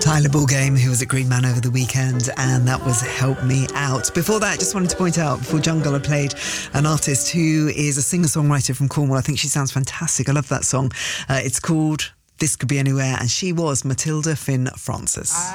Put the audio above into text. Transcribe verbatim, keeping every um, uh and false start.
Tyler Ballgame, who was at Green Man over the weekend, and that was Help Me Out. Before that, just wanted to point out, before Jungle, I played an artist who is a singer-songwriter from Cornwall. I think she sounds fantastic. I love that song. Uh, it's called This Could Be Anywhere, and she was Matilda Finn Francis.